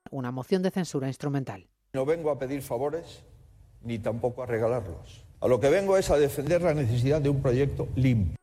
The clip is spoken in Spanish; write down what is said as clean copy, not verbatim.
una moción de censura instrumental. No vengo a pedir favores ni tampoco a regalarlos. A lo que vengo es a defender la necesidad de un proyecto limpio.